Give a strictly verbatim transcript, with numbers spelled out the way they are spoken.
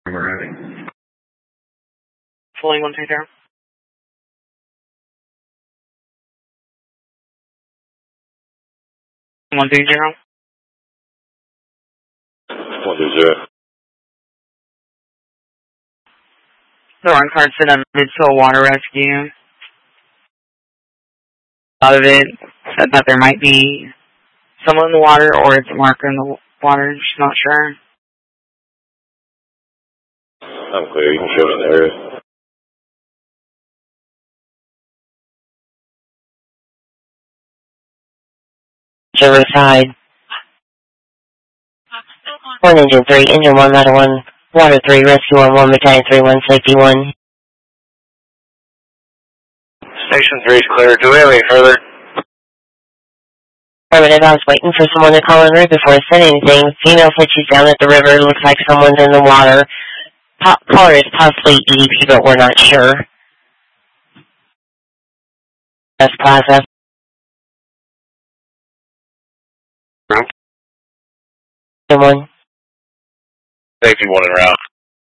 We're ready. Fully one two zero. One two zero. One two zero. The run card said a mid-fill water rescue. A lot of it said that there might be someone in the water or it's a marker in the water, just not sure. I'm clear, you can show it in the area. Riverside. One engine three, engine one, ladder one, water three, rescue one, one, battalion three, one, safety one. Station three is clear. Do we have any further? Affirmative, I was waiting for someone to call in right before I said anything. Female said she's down at the river, looks like someone's in the water. Po- caller is possibly E D P, but we're not sure. That's Plaza. Route. One. Safety one en route.